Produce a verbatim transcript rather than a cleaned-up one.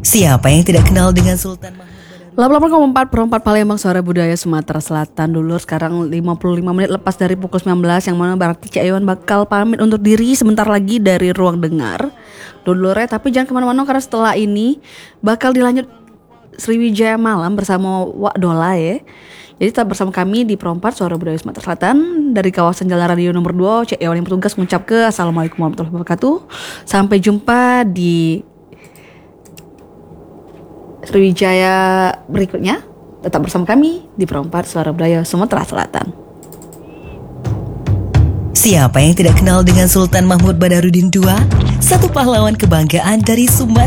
Siapa yang tidak kenal dengan Sultan Mahmud Badarudin? delapan puluh delapan koma empat Perempat Palembang, Suara Budaya Sumatera Selatan. Dulur, sekarang lima puluh lima menit lepas dari pukul sembilan belas, yang mana berarti Cak Iwan bakal pamit untuk diri sebentar lagi dari ruang dengar. Dulur ya, tapi jangan kemana-mana karena setelah ini bakal dilanjut Sriwijaya Malam bersama Wak Dola ya. Jadi tetap bersama kami di Perempat Suara Budaya Sumatera Selatan dari kawasan Jalan Radio nomor dua. Cak Iwan yang bertugas mengucap ke Assalamualaikum warahmatullahi wabarakatuh. Sampai jumpa di Sriwijaya berikutnya. Tetap bersama kami di Perempat Suara Budaya Sumatera Selatan. Siapa yang tidak kenal dengan Sultan Mahmud Badarudin kedua? Satu pahlawan kebanggaan dari Sumatera